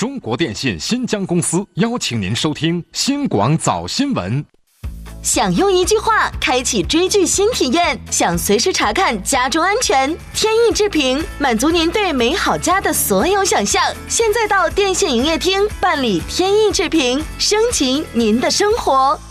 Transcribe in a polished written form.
中国电信新疆公司邀请您收听新广早新闻。 想用一句话开启追剧新体验，想随时查看家中安全，天翼智屏满足您对美好家的所有想象。现在到电信营业厅办理天翼智屏，升级您的生活。